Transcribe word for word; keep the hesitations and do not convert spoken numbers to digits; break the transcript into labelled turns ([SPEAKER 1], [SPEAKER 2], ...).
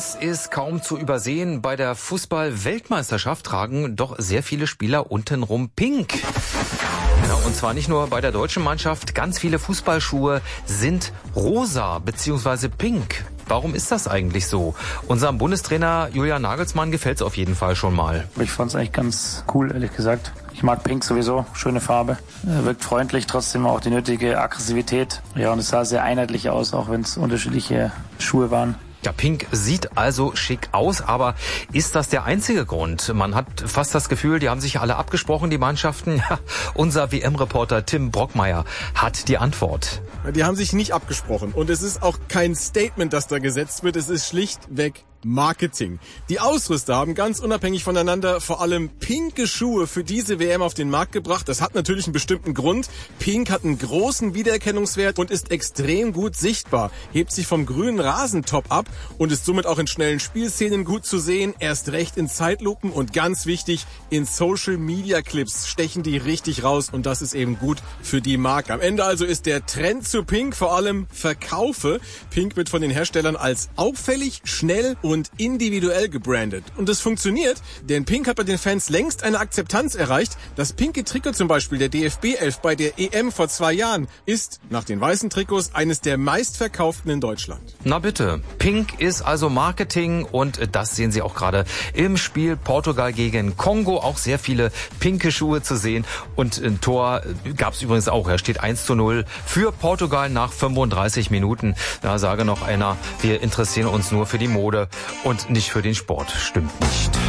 [SPEAKER 1] Es ist kaum zu übersehen, bei der Fußball-Weltmeisterschaft tragen doch sehr viele Spieler untenrum pink. Ja, und zwar nicht nur bei der deutschen Mannschaft, ganz viele Fußballschuhe sind rosa bzw. pink. Warum ist das eigentlich so? Unserem Bundestrainer Julian Nagelsmann gefällt es auf jeden Fall schon mal.
[SPEAKER 2] Ich fand es eigentlich ganz cool, ehrlich gesagt. Ich mag Pink sowieso, schöne Farbe. Er wirkt freundlich, trotzdem auch die nötige Aggressivität. Ja, und es sah sehr einheitlich aus, auch wenn es unterschiedliche Schuhe waren.
[SPEAKER 1] Ja, Pink sieht also schick aus, aber ist das der einzige Grund? Man hat fast das Gefühl, die haben sich alle abgesprochen, die Mannschaften. Ja, unser W M-Reporter Tim Brockmeier hat die Antwort.
[SPEAKER 3] Die haben sich nicht abgesprochen und es ist auch kein Statement, das da gesetzt wird. Es ist schlichtweg Marketing. Die Ausrüster haben ganz unabhängig voneinander vor allem pinke Schuhe für diese W M auf den Markt gebracht. Das hat natürlich einen bestimmten Grund. Pink hat einen großen Wiedererkennungswert und ist extrem gut sichtbar. Hebt sich vom grünen Rasentop ab und ist somit auch in schnellen Spielszenen gut zu sehen. Erst recht in Zeitlupen und ganz wichtig, in Social-Media-Clips stechen die richtig raus und das ist eben gut für die Marke. Am Ende also ist der Trend zu Pink vor allem Verkaufe. Pink wird von den Herstellern als auffällig, schnell und und individuell gebrandet. Und es funktioniert, denn Pink hat bei den Fans längst eine Akzeptanz erreicht. Das pinke Trikot zum Beispiel der D F B elf bei der E M vor zwei Jahren ist nach den weißen Trikots eines der meistverkauften in Deutschland.
[SPEAKER 1] Na bitte, Pink ist also Marketing und das sehen Sie auch gerade im Spiel Portugal gegen Kongo. Auch sehr viele pinke Schuhe zu sehen und ein Tor gab es übrigens auch. Er steht eins zu null für Portugal nach fünfunddreißig Minuten. Da sage noch einer, wir interessieren uns nur für die Mode und nicht für den Sport. Stimmt nicht.